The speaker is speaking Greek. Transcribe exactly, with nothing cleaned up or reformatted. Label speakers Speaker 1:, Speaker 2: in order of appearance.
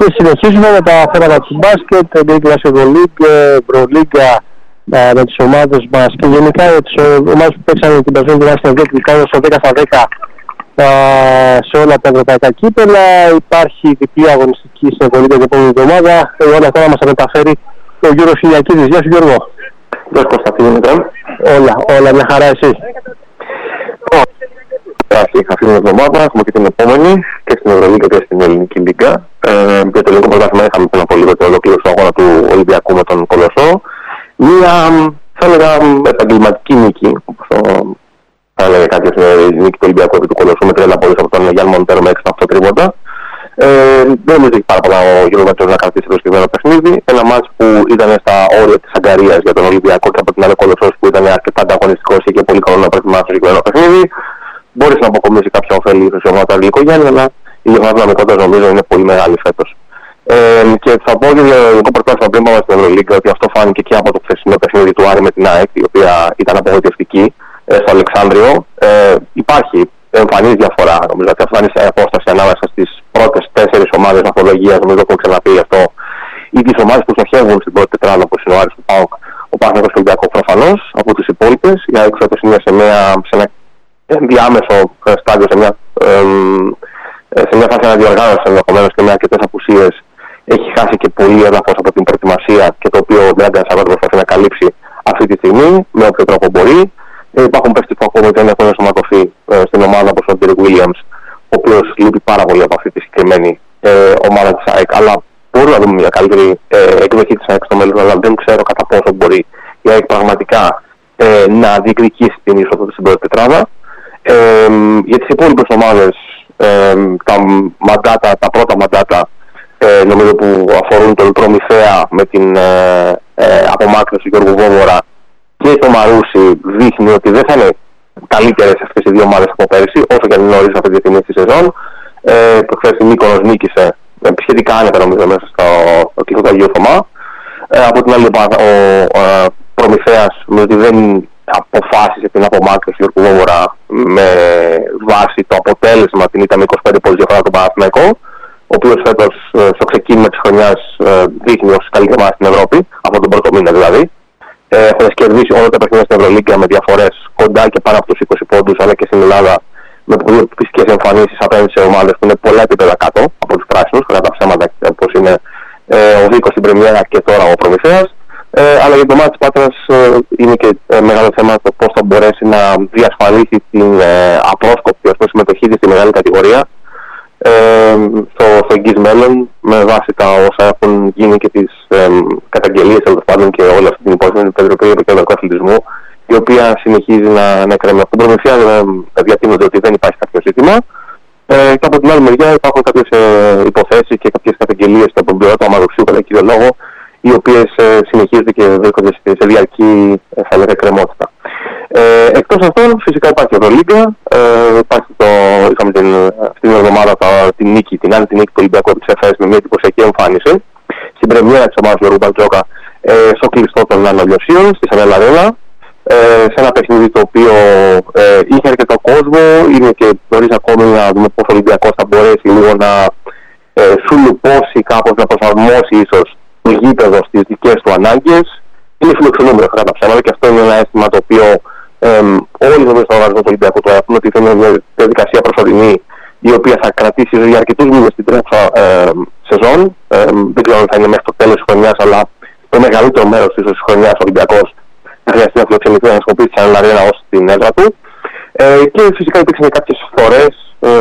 Speaker 1: Και συνεχίζουμε με τα θέματα του μπάσκετ, Greek National League, Ευρωλίγκα με τις ομάδες μας και γενικά με τις ομάδες που παίξαν την περσμένη τουλάχιστον δύο κλικάδες στο δέκα στα δέκα σε όλα τα ευρωπαϊκά κύπελα. Υπάρχει διπλή αγωνιστική στην Ευρωλίγκα την επόμενη εβδομάδα. Όλα αυτά μας θα μεταφέρει ο Γιώργος Ηλιακίδης. Γεια σου Γιώργο.
Speaker 2: Γεια σου Κωνσταντίνε.
Speaker 1: Όλα, όλα μια χαρά εσύ.
Speaker 2: Αυτή την εβδομάδα έχουμε και την επόμενη και στην Ευρωλίγκα και στην Ελληνική Λίγκα. Ε, για το ελληνικό πρωτάθλημα είχαμε πριν από λίγο το ολοκλήρωση αγώνα του Ολυμπιακού με τον Κολοσσό. Μία, θα έλεγα, επαγγελματική νίκη, όπως θα έλεγε κάποιος, η νίκη του Ολυμπιακού επί του Κολοσσού με τριάντα πόντους από τον Γιάννη Μοντέρο με έξι οκτώ τρίποτα. Ε, δεν νομίζω ότι έχει πάρα πολλά ο Γιώργος Μετσός να κρατήσει το συγκεκριμένο παιχνίδι. Ένα μάτς που ήταν στα όρια της αγκαρίας για τον Ολυμπιακό και από την άλλη Κολοσσός που ήταν αρκετά ανταγωνιστικός και πολύ καλό να προετοιμάσει το συγκεκριμένο παιχνίδι. Μπόρεσε να αποκομίσει κάποια ωφέλη στο σώμα του Γλυκογιάννη, αλλά η γεγονότα νομίζω είναι πολύ μεγάλη φέτος. Ε, και θα πω για το ελληνικό πρωτάθλημα πριν πάμε στην Ευρωλίγκα ότι αυτό φάνηκε και από το χθεσινό παιχνίδι του Άρη με την ΑΕΚ, η οποία ήταν απογοητευτική ε, στο Αλεξάνδριο. Ε, υπάρχει εμφανής διαφορά, νομίζω ότι φτάνει σε απόσταση ανάμεσα στις πρώτες τέσσερις ομάδες βαθμολογίας, νομίζω ότι έχω ξαναπεί γι' αυτό, ή τις ομάδες που στοχεύουν στην πρώτη τετράδα, όπως είναι ο Άρης του ΠΑΟΚ, ο Παναθηναϊκός και ο Ολυμπιακός προφανώς, από τις υπόλοιπες. Η ΑΕΚ φέτος είναι σε, μια, σε ένα ενδιάμεσο στάδιο, σε μια, ε, σε μια φάση αναδιοργάνωσης ενδεχομένως και με αρκετές απουσίες. Έχει χάσει και πολύ έδαφος από την προετοιμασία και το οποίο ο Μπράντα Σάββατο προσπαθεί να καλύψει αυτή τη στιγμή με όποιο τρόπο μπορεί. Ε, υπάρχουν παίκτες που ακόμα δεν έχουν ενσωματωθεί ε, στην ομάδα όπως ο Ντέρικ Βίλιαμς, ο οποίος λείπει πάρα πολύ από αυτή τη συγκεκριμένη ε, ομάδα της ΑΕΚ. Αλλά μπορούμε να δούμε μια καλύτερη ε, εκδοχή της ΑΕΚ στο μέλλον, αλλά δεν ξέρω κατά πόσο μπορεί η ΑΕΚ πραγματικά ε, να διεκδικήσει την είσοδο στην πρώτη τετράδα. Ε, για τις υπόλοιπες ομάδες, ε, τα, μαντάτα, τα πρώτα μαντάτα ε, νομίζω που αφορούν τον Προμηθέα με την ε, ε, απομάκρυνση του Γιώργου Βόμορα και το Μαρούσι, δείχνει ότι δεν θα είναι καλύτερες αυτές οι δύο ομάδες από πέρυσι, όσο και αν είναι νωρίς αυτή τη στιγμή στη σεζόν. Ε, Χθες η Μύκονος νίκησε ε, σχετικά άνετα νομίζω μέσα στο, στο κύκλο του Αγίου Θωμά. Ε, από την άλλη ο, ο, ο Προμηθέας με ότι δεν αποφάσισε την απομάκρυνση του Γιώργου Βόμορα με βάση το αποτέλεσμα την ήττα με είκοσι πέντε πόντους διαφορά τον Παναθηναϊκό, ο οποίος φέτος στο ξεκίνημα της χρονιάς δείχνει ως καλύτερη ομάδα στην Ευρώπη, από τον πρώτο μήνα δηλαδή. Ε, έχοντας κερδίσει όλα τα παιχνίδια στην Ευρωλίγκα με διαφορές κοντά και πάνω από τους είκοσι πόντους, αλλά και στην Ελλάδα με πολύ φυσικές εμφανίσεις απέναντι σε ομάδες που είναι πολλά επίπεδα κάτω από τους πράσινους, κατά τα ψέματα όπως είναι ε, ο Βίκος στην Πρεμιέρα και τώρα ο Προμηθέας. Ε, αλλά για το μάτι της Πάτρας ε, είναι και ε, μεγάλο θέμα το πώς θα μπορέσει να διασφαλίσει την ε, απρόσκοπτη συμμετοχή της στη μεγάλη κατηγορία ε, στο, στο εγγύς μέλλον, με βάση τα όσα έχουν γίνει και τις ε, καταγγελίες τέλος πάντων και όλη αυτή την υπόθεση με την Επιτροπή Επικοινωνικού Αθλητισμού, η οποία συνεχίζει να, να εκκρεμεί. Από την Προμηθεία ε, διατείνονται ότι δεν υπάρχει κάποιο ζήτημα. Ε, και από την άλλη μεριά υπάρχουν κάποιες ε, υποθέσεις και κάποιες καταγγελίες από τον πλευρά του Αμαρουσίου κατά κύριο λόγο, οι οποίες ε, συνεχίζονται και βρίσκονται σε διαρκή ε, θα λέγα εκκρεμότητα. Ε, εκτός αυτών φυσικά υπάρχει η Ευρωλίγκα, ε, υπάρχει το, είχαμε την, αυτή την εβδομάδα την νίκη, την άλλη την νίκη του Ολυμπιακού της ΕΦΕΣ με μια εντυπωσιακή εμφάνιση στην πρεμιέρα της ομάδας του Γιώργου Μπαλτζόκα ε, στο κλειστό των Αναλιωσίων στη Σανέλ Αρένα, ε, σε ένα παιχνίδι το οποίο ε, είχε αρκετό κόσμο. Είναι και νωρίς ακόμη να δούμε πώς ο Ολυμπιακός θα μπορέσει λίγο να ε, σουλουπώσει κάπως, να προσαρμόσει ίσως το γήπεδο στις δικές του ανάγκες. Είναι φιλοξενούμενο κατά ψέματα και αυτό είναι ένα αίσθημα το οποίο ε, όλοι νομίζω στον οργανισμό του Ολυμπιακού το έχουν, ότι θα είναι μια διαδικασία προσωρινή η οποία θα κρατήσει για αρκετούς μήνες στην τρέχουσα ε, σεζόν. Ε, δεν ξέρω αν θα είναι μέχρι το τέλος της χρονιάς, αλλά το μεγαλύτερο μέρος της χρονιάς ο Ολυμπιακός θα χρειαστεί να φιλοξενηθεί να χρησιμοποιήσει την Αρένα ως την έδρα του. Ε, και φυσικά υπήρξαν κάποιες φορές